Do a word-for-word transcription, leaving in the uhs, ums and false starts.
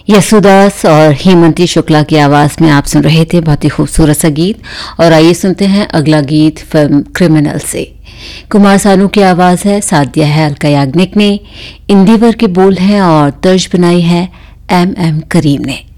यसुदास और हेमंती शुक्ला की आवाज में आप सुन रहे थे बहुत ही खूबसूरत सा गीत। और आइए सुनते हैं अगला गीत फिल्म क्रिमिनल से। कुमार सानू की आवाज है, साथ दिया है अलका याग्निक ने। इंदिवर के बोल हैं और तर्ज बनाई है एम एम करीम ने।